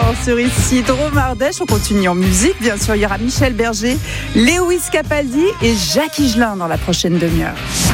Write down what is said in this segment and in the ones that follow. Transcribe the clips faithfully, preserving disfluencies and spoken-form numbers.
l'instant sur Ici Drôme Ardèche. On continue en musique, bien sûr. Il y aura Michel Berger, Lewis Capaldi et Jacques Higelin dans la prochaine demi-heure.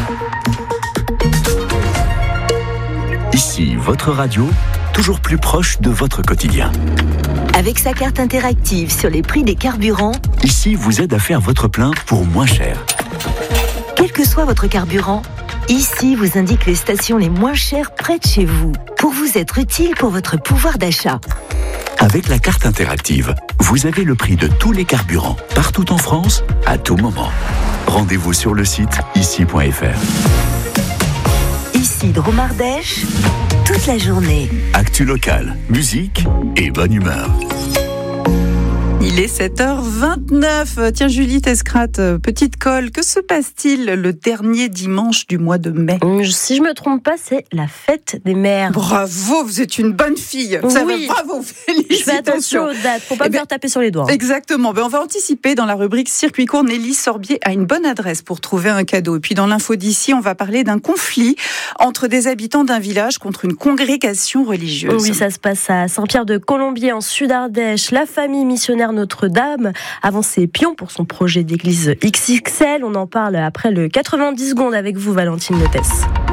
Ici, votre radio, toujours plus proche de votre quotidien. Avec sa carte interactive sur les prix des carburants, Ici vous aide à faire votre plein pour moins cher. Quel que soit votre carburant, Ici vous indique les stations les moins chères près de chez vous, pour vous être utile pour votre pouvoir d'achat. Avec la carte interactive, vous avez le prix de tous les carburants, partout en France, à tout moment. Rendez-vous sur le site ici point f r. Ici Drôme Ardèche, toute la journée. Actu locale, musique et bonne humeur. Il est sept heures vingt-neuf. Tiens, Julie Tescrate, petite colle, que se passe-t-il le dernier dimanche du mois de mai ? Si je me trompe pas, c'est la fête des mères. Bravo, vous êtes une bonne fille. Ça Oui. va, bravo, félicitations. Je fais attention aux dates, pour pas Eh me ben, faire taper sur les doigts. Exactement. Ben, on va anticiper dans la rubrique Circuit court. Nelly Sorbier a une bonne adresse pour trouver un cadeau. Et puis dans l'info d'ici, on va parler d'un conflit entre des habitants d'un village contre une congrégation religieuse. Oui, ça se passe à Saint-Pierre-de-Colombier, en Sud-Ardèche. La famille missionnaire Notre-Dame avance ses pions pour son projet d'église X X L. On en parle après le quatre-vingt-dix secondes avec vous, Valentine Lettès.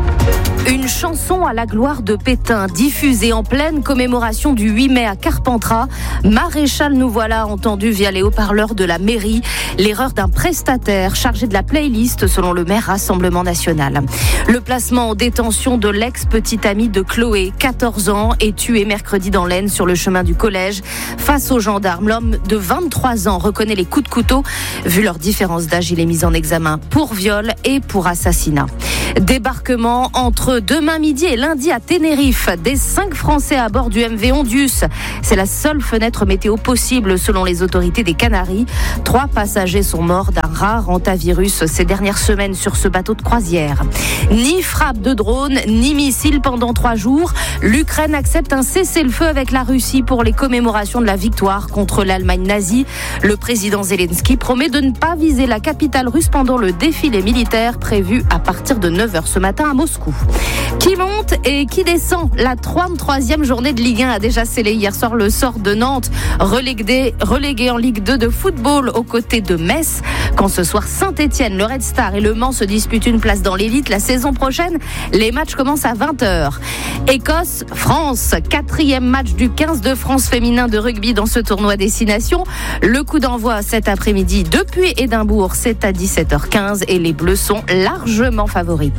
Une chanson à la gloire de Pétain, diffusée en pleine commémoration du huit mai à Carpentras. Maréchal nous voilà entendu via les haut-parleurs de la mairie. L'erreur d'un prestataire chargé de la playlist selon le maire Rassemblement National. Le placement en détention de l'ex-petite amie de Chloé, quatorze ans, est tué mercredi dans l'Aisne sur le chemin du collège. Face aux gendarmes, l'homme de vingt-trois ans reconnaît les coups de couteau. Vu leur différence d'âge, il est mis en examen pour viol et pour assassinat. Débarquement entre demain midi et lundi à Tenerife. Des cinq Français à bord du M V Ondius. C'est la seule fenêtre météo possible selon les autorités des Canaries. Trois passagers sont morts d'un rare hantavirus ces dernières semaines sur ce bateau de croisière. Ni frappe de drone, ni missile pendant trois jours. L'Ukraine accepte un cessez-le-feu avec la Russie pour les commémorations de la victoire contre l'Allemagne nazie. Le président Zelensky promet de ne pas viser la capitale russe pendant le défilé militaire prévu à partir de neuf heures ce matin à Moscou. Qui monte et qui descend ? La trente-troisième journée de Ligue un a déjà scellé hier soir le sort de Nantes, relégué, relégué en Ligue deux de football aux côtés de Metz. Quand ce soir Saint-Etienne, le Red Star et le Mans se disputent une place dans l'élite la saison prochaine, les matchs commencent à vingt heures. Écosse, France, quatrième match du quinze de France féminin de rugby dans ce tournoi Destination. Le coup d'envoi cet après-midi depuis Édimbourg, c'est à dix-sept heures quinze et les Bleus sont largement favorites.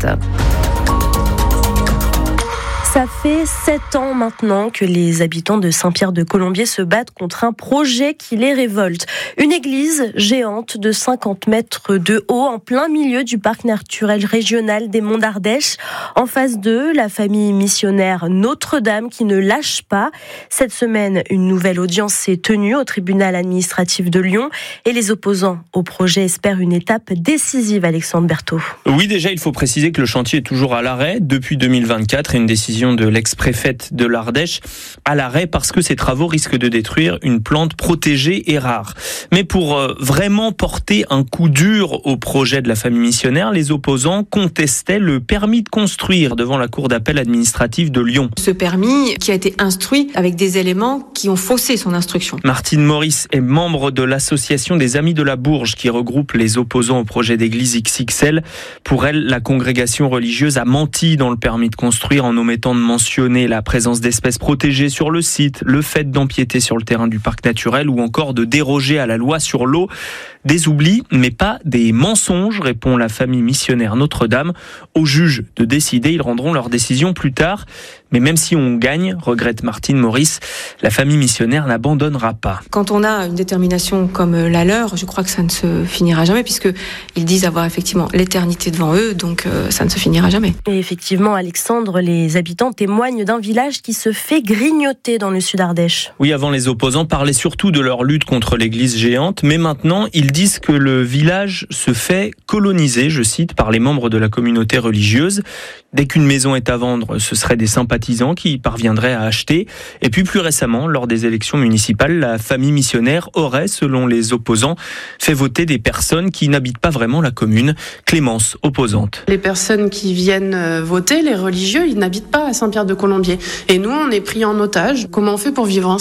Ça fait sept ans maintenant que les habitants de Saint-Pierre-de-Colombier se battent contre un projet qui les révolte. Une église géante de cinquante mètres de haut en plein milieu du parc naturel régional des Monts d'Ardèche. En face d'eux, la famille missionnaire Notre-Dame qui ne lâche pas. Cette semaine, une nouvelle audience s'est tenue au tribunal administratif de Lyon et les opposants au projet espèrent une étape décisive, Alexandre Berthaud. Oui, déjà, il faut préciser que le chantier est toujours à l'arrêt depuis deux mille vingt-quatre et une décision de l'ex-préfète de l'Ardèche à l'arrêt parce que ces travaux risquent de détruire une plante protégée et rare. Mais pour euh, vraiment porter un coup dur au projet de la famille missionnaire, les opposants contestaient le permis de construire devant la cour d'appel administrative de Lyon. Ce permis qui a été instruit avec des éléments qui ont faussé son instruction. Martine Maurice est membre de l'association des Amis de la Bourge qui regroupe les opposants au projet d'église X X L. Pour elle, la congrégation religieuse a menti dans le permis de construire en omettant de mentionner la présence d'espèces protégées sur le site, le fait d'empiéter sur le terrain du parc naturel ou encore de déroger à la loi sur l'eau. Des oublis, mais pas des mensonges, répond la famille missionnaire Notre-Dame. Aux juges de décider, ils rendront leur décision plus tard. Mais même si on gagne, regrette Martine Maurice, la famille missionnaire n'abandonnera pas. Quand on a une détermination comme la leur, je crois que ça ne se finira jamais puisqu'ils disent avoir effectivement l'éternité devant eux, donc euh, ça ne se finira jamais. Et effectivement, Alexandre, les habitants témoignent d'un village qui se fait grignoter dans le Sud-Ardèche. Oui, avant les opposants parlaient surtout de leur lutte contre l'église géante, mais maintenant ils disent que le village se fait coloniser, je cite, par les membres de la communauté religieuse. Dès qu'une maison est à vendre, ce seraient des sympathisants qui parviendraient à acheter. Et puis plus récemment, lors des élections municipales, la famille missionnaire aurait, selon les opposants, fait voter des personnes qui n'habitent pas vraiment la commune. Clémence, opposante. Les personnes qui viennent voter, les religieux, ils n'habitent pas à Saint-Pierre-de-Colombier. Et nous, on est pris en otage. Comment on fait pour vivre ensemble ?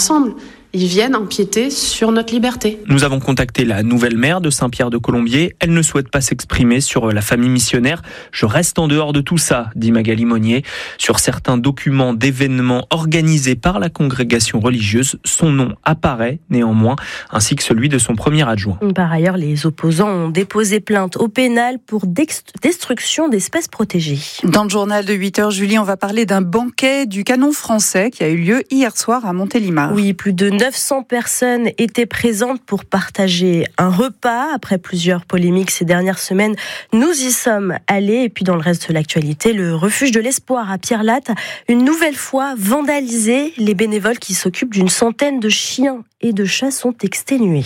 ils viennent empiéter sur notre liberté. Nous avons contacté la nouvelle maire de Saint-Pierre-de-Colombier. Elle ne souhaite pas s'exprimer sur la famille missionnaire. Je reste en dehors de tout ça, dit Magali Monnier. Sur certains documents d'événements organisés par la congrégation religieuse, son nom apparaît néanmoins, ainsi que celui de son premier adjoint. Par ailleurs, les opposants ont déposé plainte au pénal pour destruction d'espèces protégées. Dans le journal de huit heures, Julie, on va parler d'un banquet du canon français qui a eu lieu hier soir à Montélimar. Oui, plus de neuf cents personnes étaient présentes pour partager un repas. Après plusieurs polémiques ces dernières semaines, nous y sommes allés. Et puis dans le reste de l'actualité, le refuge de l'Espoir à Pierre-Latte, une nouvelle fois vandalisé. Les bénévoles qui s'occupent d'une centaine de chiens et de chats sont exténués.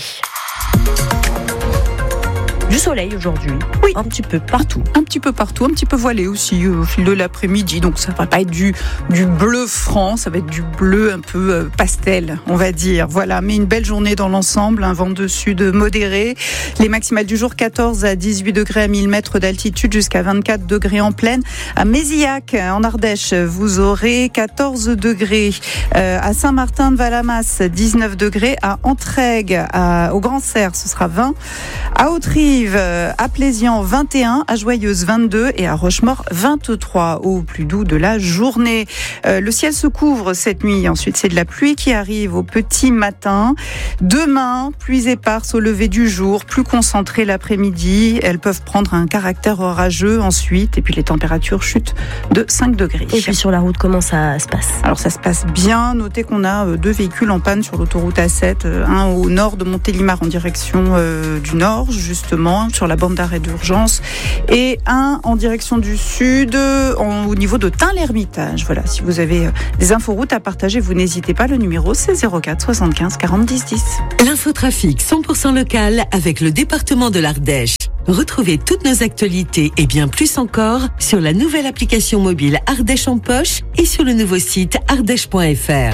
Du soleil aujourd'hui, oui, un petit peu partout. Un petit peu partout, un petit peu voilé aussi euh, au fil de l'après-midi. Donc ça va pas être du, du bleu franc, ça va être du bleu un peu euh, pastel, on va dire. Voilà, mais une belle journée dans l'ensemble, un vent de sud modéré. Les maximales du jour, quatorze à dix-huit degrés à mille mètres d'altitude, jusqu'à vingt-quatre degrés en plaine. À Mézillac, en Ardèche, vous aurez quatorze degrés. Euh, à Saint-Martin-de-Valamas, dix-neuf degrés. À Entraigues, à, au Grand Serre, ce sera vingt. À Autrive, à Plaisian vingt et un, à Joyeuse vingt-deux et à Rochemort vingt-trois, au plus doux de la journée. Euh, le ciel se couvre cette nuit, ensuite c'est de la pluie qui arrive au petit matin. Demain, pluies éparses au lever du jour, plus concentrées l'après-midi. Elles peuvent prendre un caractère orageux ensuite et puis les températures chutent de cinq degrés. Et puis sur la route, comment ça se passe ? Alors ça se passe bien. Notez qu'on a deux véhicules en panne sur l'autoroute A sept, un au nord de Montélimar en direction euh, du nord justement, sur la bande d'arrêt d'urgence, et un en direction du sud en, au niveau de Tain-l'Hermitage. Voilà, si vous avez des inforoutes à partager, vous n'hésitez pas, le numéro c'est zéro quatre soixante-quinze quarante dix dix. L'infotrafic cent pour cent local avec le département de l'Ardèche. Retrouvez toutes nos actualités et bien plus encore sur la nouvelle application mobile Ardèche en poche et sur le nouveau site ardèche point f r.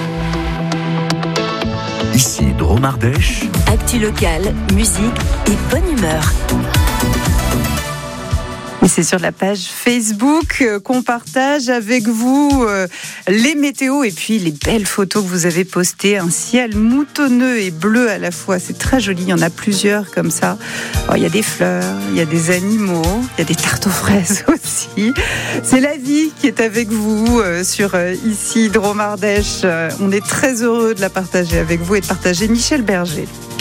Ici Drôme Ardèche. Actu local, musique et bonne humeur. Et c'est sur la page Facebook qu'on partage avec vous les météos et puis les belles photos que vous avez postées. Un ciel moutonneux et bleu à la fois. C'est très joli. Il y en a plusieurs comme ça. Alors, il y a des fleurs, il y a des animaux, il y a des tartes aux fraises aussi. C'est la vie qui est avec vous sur Ici Drôme Ardèche. On est très heureux de la partager avec vous et de partager Michel Berger.